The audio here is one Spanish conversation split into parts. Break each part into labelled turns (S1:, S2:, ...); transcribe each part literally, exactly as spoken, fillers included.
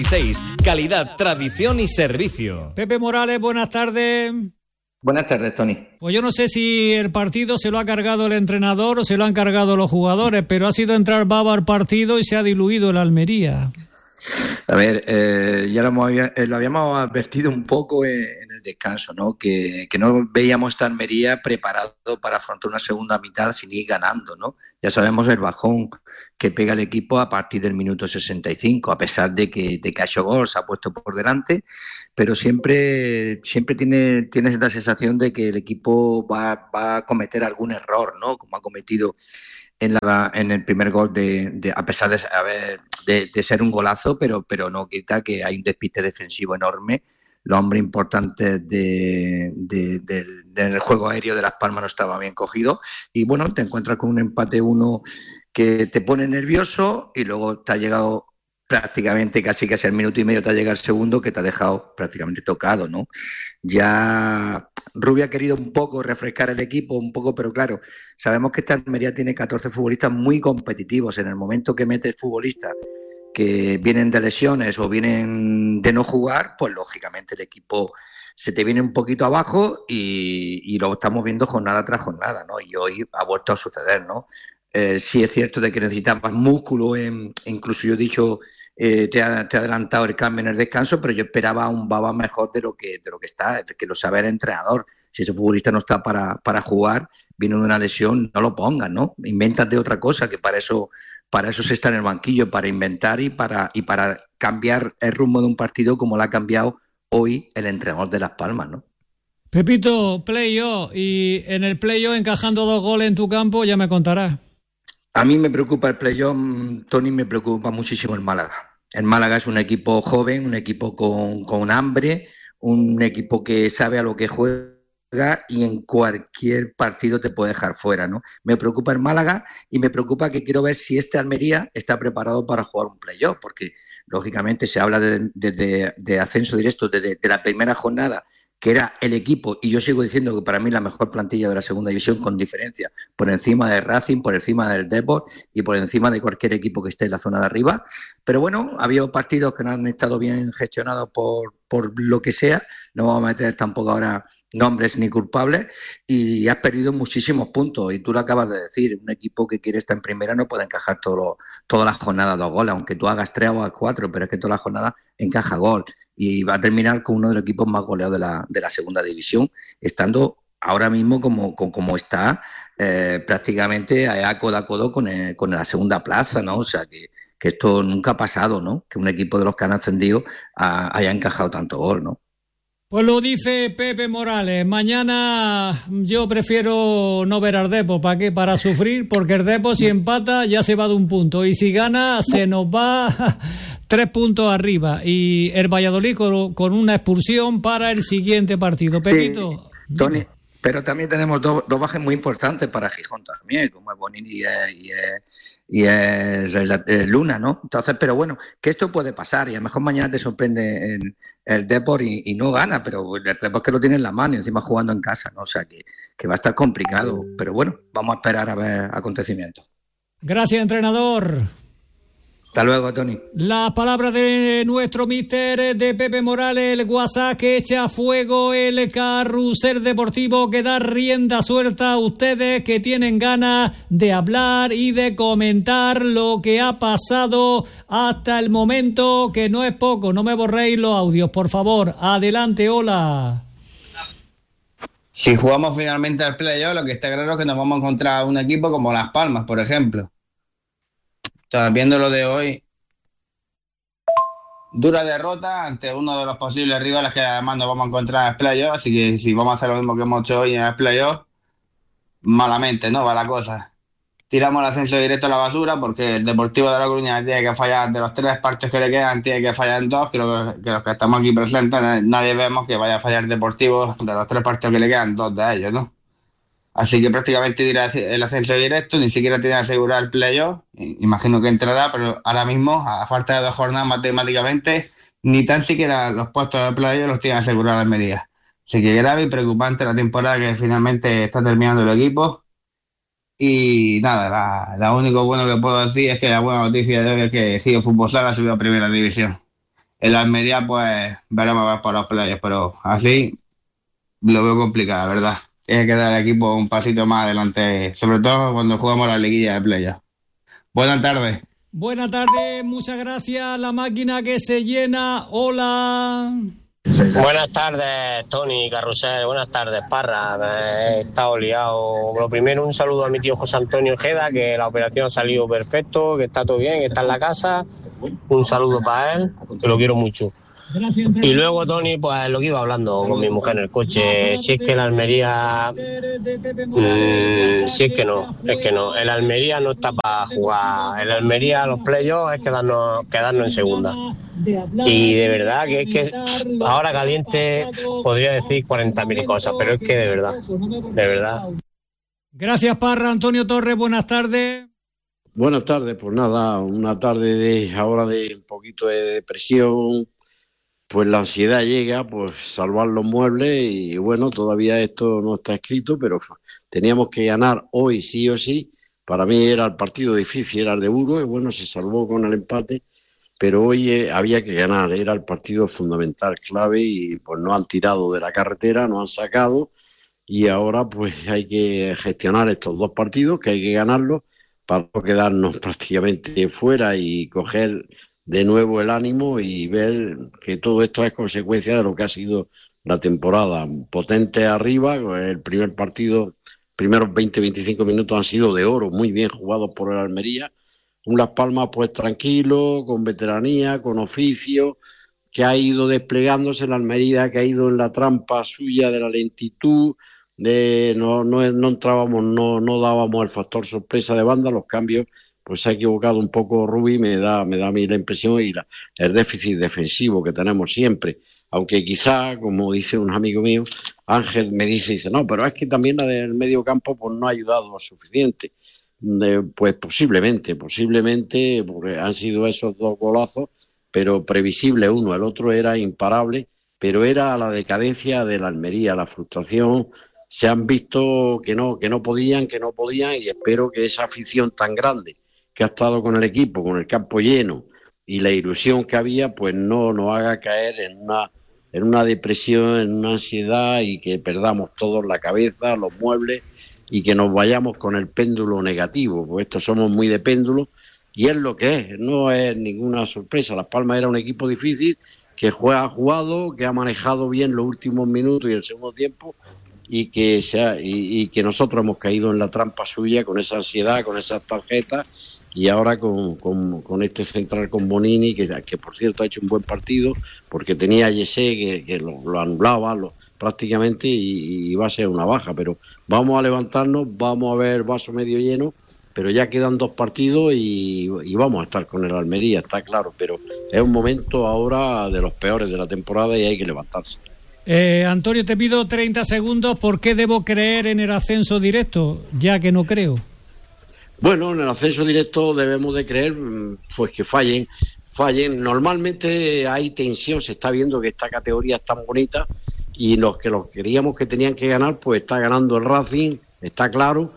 S1: Calidad, tradición y servicio.
S2: Pepe Morales, buenas tardes.
S3: Buenas tardes, Tony.
S2: Pues yo no sé si el partido se lo ha cargado el entrenador o se lo han cargado los jugadores, pero ha sido entrar baba al partido y se ha diluido el Almería.
S3: A ver, eh, ya lo, hemos, eh, lo habíamos advertido un poco en, en el descanso, ¿no? Que, que no veíamos esta Almería preparado para afrontar una segunda mitad sin ir ganando, ¿no? Ya sabemos el bajón que pega el equipo a partir del minuto sesenta y cinco, a pesar de que, de que ha hecho gol, se ha puesto por delante, pero siempre, siempre tiene, tienes la sensación de que el equipo va, va a cometer algún error, ¿no? Como ha cometido en, la, en el primer gol, de, de a pesar de, a ver, de, de ser un golazo, pero, pero no quita que hay un despiste defensivo enorme. Los hombres importantes de, de, de, del juego aéreo de Las Palmas no estaban bien cogidos y bueno, te encuentras con un empate uno que te pone nervioso y luego te ha llegado prácticamente casi casi al minuto y medio te ha llegado el segundo que te ha dejado prácticamente tocado, ¿no? Ya Rubio ha querido un poco refrescar el equipo, un poco, pero claro, sabemos que esta Almería tiene catorce futbolistas muy competitivos. En el momento que metes futbolistas que vienen de lesiones o vienen de no jugar, pues lógicamente el equipo se te viene un poquito abajo y, y lo estamos viendo jornada tras jornada, ¿no? Y hoy ha vuelto a suceder, ¿no? Eh, sí es cierto de que necesitas más músculo, en, incluso yo he dicho, eh, te, ha, te ha adelantado el cambio en el descanso, pero yo esperaba un Baba mejor de lo que de lo que está, que lo sabe el entrenador. Si ese futbolista no está para, para jugar, viene de una lesión, no lo pongas, ¿no? Invéntate otra cosa, que para eso para eso se está en el banquillo, para inventar y para y para cambiar el rumbo de un partido como lo ha cambiado hoy el entrenador de Las Palmas, ¿no?
S2: Pepito, play-off, y en el play-off encajando dos goles en tu campo, ya me contarás.
S3: A mí me preocupa el play-off, Tony, me preocupa muchísimo el Málaga. El Málaga es un equipo joven, un equipo con, con hambre, un equipo que sabe a lo que juega y en cualquier partido te puede dejar fuera, ¿no? Me preocupa el Málaga y me preocupa que quiero ver si este Almería está preparado para jugar un play-off, porque lógicamente se habla de, de, de, de ascenso directo desde de la primera jornada, que era el equipo, y yo sigo diciendo que para mí la mejor plantilla de la segunda división con diferencia, por encima de Racing, por encima del Depor y por encima de cualquier equipo que esté en la zona de arriba. Pero bueno, ha habido partidos que no han estado bien gestionados por, por lo que sea, no vamos a meter tampoco ahora nombres ni culpables, y has perdido muchísimos puntos, y tú lo acabas de decir, un equipo que quiere estar en primera no puede encajar todo lo, todas las jornadas dos goles, aunque tú hagas tres o hagas cuatro, pero es que todas las jornadas encaja gol, y va a terminar con uno de los equipos más goleados de la, de la segunda división, estando ahora mismo como, como, como está, eh, prácticamente a codo a codo con, el, con la segunda plaza, ¿no? O sea que, que esto nunca ha pasado, ¿no? Que un equipo de los que han ascendido a, haya encajado tanto gol, ¿no?
S2: Pues lo dice Pepe Morales. Mañana yo prefiero no ver al Depor. ¿Para qué? Para sufrir, porque el Depor si empata ya se va de un punto. Y si gana se nos va tres puntos arriba. Y el Valladolid con, con una expulsión para el siguiente partido. Pepito.
S3: Sí, Tony, pero también tenemos dos, dos bajas muy importantes para Gijón también, como es Bonini y es, y es, y es el, el Luna, ¿no? Entonces, pero bueno, que esto puede pasar y a lo mejor mañana te sorprende el, el Depor y, y no gana, pero el Depor que lo tiene en la mano y encima jugando en casa, ¿no? O sea, que, que va a estar complicado, pero bueno, vamos a esperar a ver acontecimientos.
S2: Gracias, entrenador.
S3: Hasta luego, Tony.
S2: Las palabras de nuestro míster de Pepe Morales, el WhatsApp que echa a fuego el carrusel deportivo, que da rienda suelta a ustedes que tienen ganas de hablar y de comentar lo que ha pasado hasta el momento, que no es poco. No me borréis los audios, por favor. Adelante, hola.
S4: Si jugamos finalmente al playoff, lo que está claro es que nos vamos a encontrar un equipo como Las Palmas, por ejemplo. Entonces, viendo lo de hoy, dura derrota ante uno de los posibles rivales que además nos vamos a encontrar en el playoff, así que si vamos a hacer lo mismo que hemos hecho hoy en el playoff, malamente, ¿no? Va la cosa. Tiramos el ascenso directo a la basura porque el Deportivo de La Coruña tiene que fallar, de los tres partidos que le quedan, tiene que fallar en dos. Creo que, que los que estamos aquí presentes, nadie vemos que vaya a fallar el Deportivo de los tres partidos que le quedan, dos de ellos, ¿no? Así que prácticamente dirá el ascenso directo, ni siquiera tiene que asegurar el playoff. Imagino que entrará, pero ahora mismo, a falta de dos jornadas matemáticamente, ni tan siquiera los puestos de playoff los tiene que asegurar Almería. Así que grave y preocupante la temporada que finalmente está terminando el equipo. Y nada, la, la único bueno que puedo decir es que la buena noticia de hoy es que Gio Fútbol Sala ha subido a primera división. el Almería, pues veremos a ver por los playoffs, pero así lo veo complicado, la verdad. Tiene que dar al equipo un pasito más adelante, sobre todo cuando jugamos la liguilla de playoffs. Buenas tardes.
S2: Buenas tardes, muchas gracias. La máquina que se llena. Hola.
S5: Buenas tardes, Tony, Carrusel. Buenas tardes, Parra. He estado liado. Lo primero, un saludo a mi tío José Antonio Ojeda, que la operación ha salido perfecto, que está todo bien, que está en la casa. Un saludo para él, que lo quiero mucho. Y luego, Tony, pues lo que iba hablando con mi mujer en el coche, si es que el Almería, mmm, si es que no, es que no, el Almería no está para jugar, el Almería los playoffs es quedarnos, quedarnos en segunda. Y de verdad que es que ahora caliente podría decir cuarenta mil cosas, pero es que de verdad, de verdad.
S2: Gracias, Parra. Antonio Torres, buenas tardes.
S6: Buenas tardes, pues nada, una tarde de ahora de un poquito de depresión. Pues la ansiedad llega, pues salvar los muebles y bueno, todavía esto no está escrito, pero teníamos que ganar hoy sí o sí. Para mí era el partido difícil, era el de Burgos, y bueno, se salvó con el empate, pero hoy eh, había que ganar, era el partido fundamental, clave, y pues no han tirado de la carretera, no han sacado, y ahora pues hay que gestionar estos dos partidos, que hay que ganarlos, para no quedarnos prácticamente fuera y coger de nuevo el ánimo y ver que todo esto es consecuencia de lo que ha sido la temporada. Potente arriba, el primer partido, primeros veinte a veinticinco minutos han sido de oro, muy bien jugados por el Almería. Un Las Palmas pues tranquilo, con veteranía, con oficio, que ha ido desplegándose el Almería, que ha ido en la trampa suya de la lentitud, de no, no, no entrábamos, no, no dábamos el factor sorpresa de banda, los cambios. Pues se ha equivocado un poco Rubí, me da me da a mí la impresión, y la, el déficit defensivo que tenemos siempre, aunque quizá, como dice un amigo mío, Ángel me dice, dice no, pero es que también la del medio campo pues no ha ayudado lo suficiente. Eh, pues posiblemente, posiblemente, porque han sido esos dos golazos, pero previsible uno, el otro era imparable, pero era la decadencia de la Almería, la frustración. Se han visto que no, que no podían, que no podían, y espero que esa afición tan grande que ha estado con el equipo, con el campo lleno, y la ilusión que había, pues no nos haga caer en una en una depresión, en una ansiedad, y que perdamos todos la cabeza, los muebles, y que nos vayamos con el péndulo negativo, porque estos somos muy de péndulo, y es lo que es, no es ninguna sorpresa. Las Palmas era un equipo difícil, que juega, ha jugado, que ha manejado bien los últimos minutos y el segundo tiempo, y que sea, y, y que nosotros hemos caído en la trampa suya con esa ansiedad, con esas tarjetas, y ahora con, con, con este central con Bonini, que, que por cierto ha hecho un buen partido, porque tenía a Yesé que, que lo, lo anulaba lo, prácticamente, y, y va a ser una baja, pero vamos a levantarnos, vamos a ver vaso medio lleno, pero ya quedan dos partidos y, y vamos a estar con el Almería, está claro, pero es un momento ahora de los peores de la temporada y hay que levantarse.
S2: Eh, Antonio, te pido treinta segundos. ¿Por qué debo creer en el ascenso directo, ya que no creo?
S6: Bueno, en el ascenso directo debemos de creer pues que fallen, fallen. Normalmente hay tensión, se está viendo que esta categoría es tan bonita, y los que los queríamos que tenían que ganar, pues está ganando el Racing, está claro,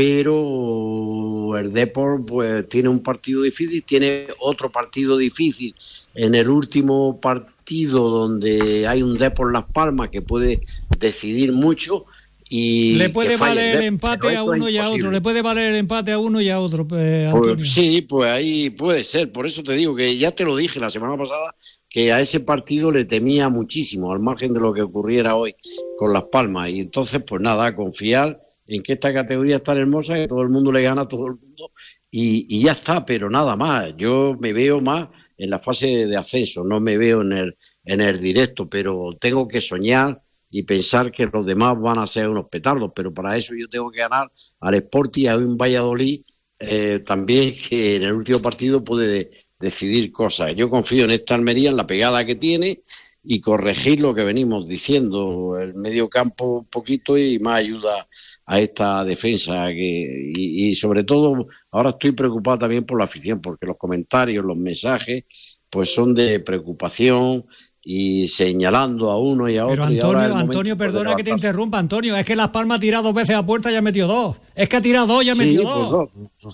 S6: pero el Depor pues tiene un partido difícil, tiene otro partido difícil en el último partido, donde hay un Depor Las Palmas que puede decidir mucho. Y
S2: le puede valer el empate a uno y a otro, le puede valer el empate a uno y a otro, eh, Antonio.
S6: Pues, sí, pues ahí puede ser, por eso te digo que ya te lo dije la semana pasada, que a ese partido le temía muchísimo, al margen de lo que ocurriera hoy con Las Palmas, y entonces pues nada, confiar en que esta categoría es tan hermosa que todo el mundo le gana a todo el mundo, y, y ya está, pero nada más. Yo me veo más en la fase de ascenso, no me veo en el, en el directo, pero tengo que soñar y pensar que los demás van a ser unos petardos, pero para eso yo tengo que ganar al Sporting y a un Valladolid eh, también, que en el último partido puede de, decidir cosas. Yo confío en esta Almería, en la pegada que tiene, y corregir lo que venimos diciendo, el medio campo un poquito y más ayuda a esta defensa, que y, y sobre todo ahora estoy preocupado también por la afición, porque los comentarios, los mensajes pues son de preocupación y señalando a uno y a otro.
S2: Pero Antonio, Antonio, perdona que te interrumpa, Antonio, es que Las Palmas ha tirado dos veces a puerta y ha metido dos. Es que ha tirado dos y ha
S6: sí,
S2: metido
S6: pues
S2: dos.
S6: dos.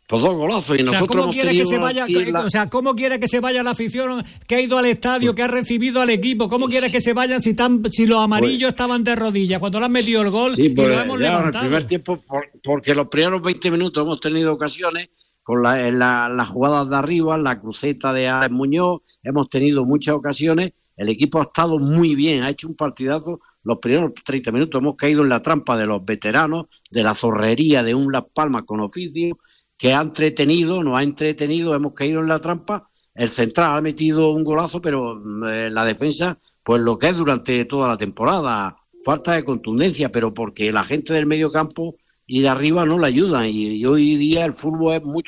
S6: Por dos golazos. Y
S2: o sea,
S6: nosotros
S2: ¿cómo
S6: hemos
S2: quiere que se
S6: tenido
S2: vaya,
S6: aquí la-
S2: o sea, ¿cómo quiere que se vaya la afición que ha ido al estadio, que ha recibido al equipo? ¿Cómo quiere que se vayan si tan, si los amarillos estaban de rodillas cuando le han metido el gol
S6: Sí,
S2: y
S6: pues,
S2: lo hemos
S6: ya, en el
S2: levantado?
S6: primer tiempo, por- porque los primeros veinte minutos hemos tenido ocasiones con la, en la- las jugadas de arriba, la cruceta de Alex Muñoz, hemos tenido muchas ocasiones. El equipo ha estado muy bien, ha hecho un partidazo. Los primeros treinta minutos hemos caído en la trampa de los veteranos, de la zorrería de un Las Palmas con oficio, que ha entretenido, nos ha entretenido, hemos caído en la trampa. El central ha metido un golazo, pero eh, la defensa, pues lo que es durante toda la temporada, falta de contundencia, pero porque la gente del medio campo y de arriba no le ayudan. Y, y hoy día el fútbol es mucho